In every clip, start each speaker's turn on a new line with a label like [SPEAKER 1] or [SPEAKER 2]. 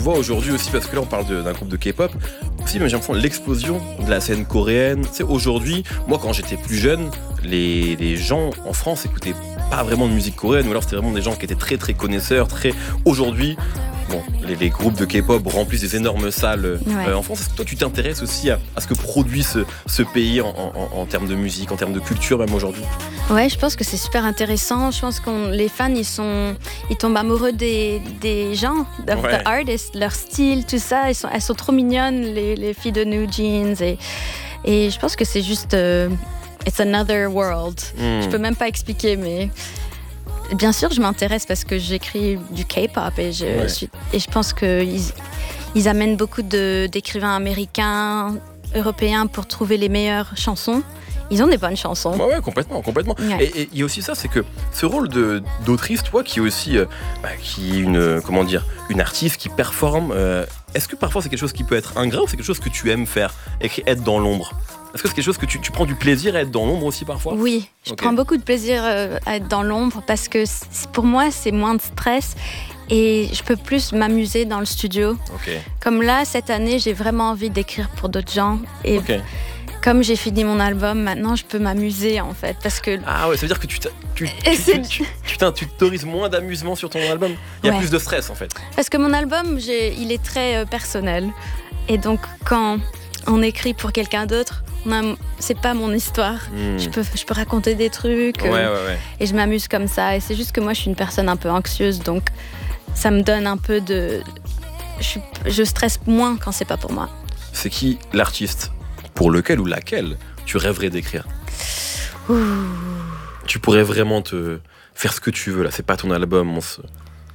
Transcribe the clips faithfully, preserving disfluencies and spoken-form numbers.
[SPEAKER 1] vois aujourd'hui aussi, parce que là on parle de, d'un groupe de K-pop, aussi mais j'ai l'impression l'explosion de la scène coréenne. Tu sais, aujourd'hui, moi quand j'étais plus jeune, les, les gens en France écoutaient pas vraiment de musique coréenne, ou alors c'était vraiment des gens qui étaient très très connaisseurs, très... Aujourd'hui, bon, les, les groupes de K-pop remplissent des énormes salles euh,
[SPEAKER 2] Ouais.
[SPEAKER 1] en France. Est-ce que toi tu t'intéresses aussi à, à ce que produit ce, ce pays en, en, en termes de musique, en termes de culture même aujourd'hui?
[SPEAKER 2] Ouais, je pense que c'est super intéressant. Je pense que les fans, ils sont, ils tombent amoureux des, des gens, de
[SPEAKER 1] Ouais.
[SPEAKER 2] the artists, leur style, tout ça. Elles sont, elles sont trop mignonnes, les, les filles de New Jeans. Et, et je pense que c'est juste, euh, it's another world.
[SPEAKER 1] Hmm.
[SPEAKER 2] Je peux même pas expliquer, mais bien sûr, je m'intéresse parce que j'écris du K-pop et je,
[SPEAKER 1] Ouais.
[SPEAKER 2] suis, et je pense que ils, ils amènent beaucoup de, d'écrivains américains, européens pour trouver les meilleures chansons. Ils ont des bonnes chansons.
[SPEAKER 1] Ouais, ouais, complètement, complètement.
[SPEAKER 2] Ouais.
[SPEAKER 1] Et il y a aussi ça, c'est que ce rôle de, d'autrice, toi, qui est aussi, euh, bah, qui est une, euh, comment dire, une artiste qui performe, euh, est-ce que parfois c'est quelque chose qui peut être ingrat ou c'est quelque chose que tu aimes faire, écrire, être dans l'ombre? Est-ce que c'est quelque chose que tu, tu prends du plaisir à être dans l'ombre aussi parfois?
[SPEAKER 2] Oui, je
[SPEAKER 1] Ok.
[SPEAKER 2] prends beaucoup de plaisir euh, à être dans l'ombre parce que c'est- pour moi, c'est moins de stress et je peux plus m'amuser dans le studio.
[SPEAKER 1] Ok,
[SPEAKER 2] Comme là, cette année, j'ai vraiment envie d'écrire pour d'autres gens. Et
[SPEAKER 1] ok.
[SPEAKER 2] comme j'ai fini mon album, maintenant, je peux m'amuser en fait. Parce que
[SPEAKER 1] Ah ouais, ça veut dire que tu, t'a- tu,
[SPEAKER 2] Et
[SPEAKER 1] tu,
[SPEAKER 2] c'est-
[SPEAKER 1] tu, tu, tu t'in- tu t'autorises moins d'amusement sur ton album. Il y a
[SPEAKER 2] Ouais.
[SPEAKER 1] plus de stress en fait.
[SPEAKER 2] Parce que mon album, j'ai- il est très euh, personnel. Et donc, quand on écrit pour quelqu'un d'autre, on a- c'est pas mon histoire.
[SPEAKER 1] Hmm.
[SPEAKER 2] Je, peux, je peux raconter des trucs
[SPEAKER 1] Ouais,
[SPEAKER 2] euh,
[SPEAKER 1] ouais, ouais.
[SPEAKER 2] et je m'amuse comme ça. Et c'est juste que moi, je suis une personne un peu anxieuse. Donc, ça me donne un peu de. Je, suis- je stresse moins quand c'est pas pour moi.
[SPEAKER 1] C'est qui l'artiste pour lequel ou laquelle tu rêverais d'écrire?
[SPEAKER 2] Ouh.
[SPEAKER 1] Tu pourrais vraiment te faire ce que tu veux là, c'est pas ton album, on se...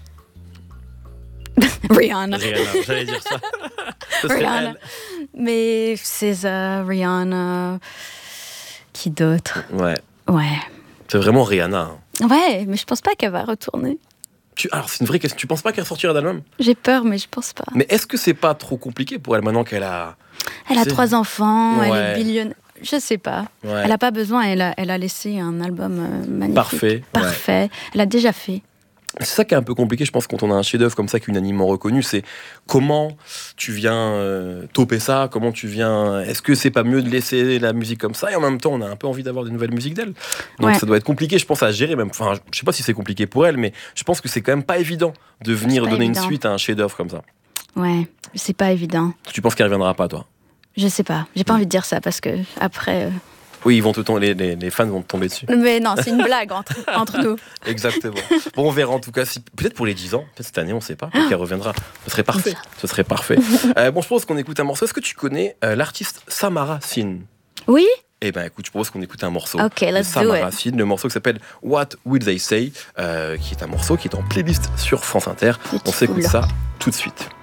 [SPEAKER 2] Rihanna.
[SPEAKER 1] Rihanna, j'allais dire ça. Ce serait
[SPEAKER 2] Rihanna.
[SPEAKER 1] elle.
[SPEAKER 2] Mais S Z A, Rihanna. Qui d'autre?
[SPEAKER 1] Ouais,
[SPEAKER 2] Ouais.
[SPEAKER 1] c'est vraiment Rihanna. hein.
[SPEAKER 2] Ouais, mais je pense pas qu'elle va retourner.
[SPEAKER 1] Tu... Alors c'est une vraie question, tu penses pas qu'elle sortira d'album?
[SPEAKER 2] J'ai peur, mais je pense pas.
[SPEAKER 1] Mais est-ce que c'est pas trop compliqué pour elle maintenant qu'elle a...
[SPEAKER 2] Elle a
[SPEAKER 1] C'est-
[SPEAKER 2] trois enfants, elle
[SPEAKER 1] Ouais.
[SPEAKER 2] est billionnaire. Je sais pas.
[SPEAKER 1] Ouais.
[SPEAKER 2] Elle a pas besoin, elle a, elle a laissé un album euh, magnifique.
[SPEAKER 1] Parfait, ouais.
[SPEAKER 2] Parfait. Elle a déjà fait.
[SPEAKER 1] C'est ça qui est un peu compliqué, je pense, quand on a un chef-d'œuvre comme ça qui est unanimement reconnu, c'est comment tu viens euh, toper ça, comment tu viens... Est-ce que c'est pas mieux de laisser la musique comme ça? Et en même temps, on a un peu envie d'avoir des nouvelles musiques d'elle. Donc
[SPEAKER 2] Ouais.
[SPEAKER 1] ça doit être compliqué, je pense, à gérer même. Enfin, je sais pas si c'est compliqué pour elle, mais je pense que c'est quand même pas évident de venir
[SPEAKER 2] C'est pas
[SPEAKER 1] donner
[SPEAKER 2] évident.
[SPEAKER 1] une suite à un chef-d'œuvre comme ça.
[SPEAKER 2] Ouais, c'est pas évident.
[SPEAKER 1] Tu penses qu'elle reviendra pas, toi?
[SPEAKER 2] Je sais pas. J'ai pas envie de dire ça parce que après. euh,
[SPEAKER 1] Oui, ils vont te tom- les, les, les fans vont te tomber dessus.
[SPEAKER 2] Mais non, c'est une blague entre, entre nous.
[SPEAKER 1] Exactement. Bon, on verra en tout cas. Si... Peut-être pour les dix ans, peut-être cette année, on sait pas. Peut-être qu'elle reviendra. Ce serait parfait. Ce serait parfait. Euh, bon, je pense qu'on écoute un morceau. Est-ce que tu connais euh, l'artiste Samara Sin?
[SPEAKER 2] Oui?
[SPEAKER 1] Eh ben, écoute, je propose qu'on écoute un morceau.
[SPEAKER 2] Ok,
[SPEAKER 1] de
[SPEAKER 2] let's do
[SPEAKER 1] Samara
[SPEAKER 2] it.
[SPEAKER 1] Sin, le morceau qui s'appelle What Will They Say, euh, qui est un morceau qui est en playlist sur France Inter. On s'écoute
[SPEAKER 2] Beautiful.
[SPEAKER 1] ça tout de suite.